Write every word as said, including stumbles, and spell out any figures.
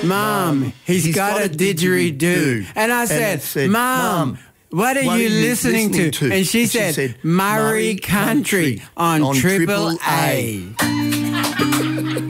Mum, he's, he's got, got a didgeridoo. didgeridoo. And I said, and said Mum, what are, what you, are you listening, listening to? to? And she, and she said, said, Murray Country, Country on, on Triple A. A.